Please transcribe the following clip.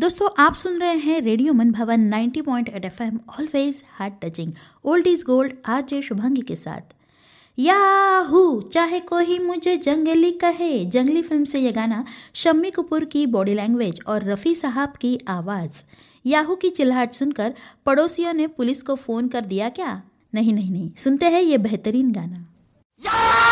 दोस्तों आप सुन रहे हैं रेडियो मन भवन 90.8 FM, always heart touching, old is gold, आज जय शुभांगी के साथ। याहू चाहे कोई मुझे जंगली कहे, जंगली फिल्म से ये गाना, शम्मी कपूर की बॉडी लैंग्वेज और रफ़ी साहब की आवाज़। याहू की चिल्लाहट सुनकर पड़ोसियों ने पुलिस को फ़ोन कर दिया क्या? नहीं नहीं नहीं, सुनते हैं ये बेहतरीन गाना।